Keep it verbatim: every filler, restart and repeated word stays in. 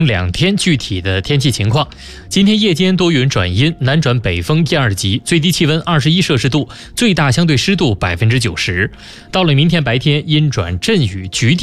两天具体的天气情况，今天夜间多云转阴，南转北风一二级，最低气温二十一摄氏度，最大相对湿度百分之九十。到了明天白天，阴转阵雨，局地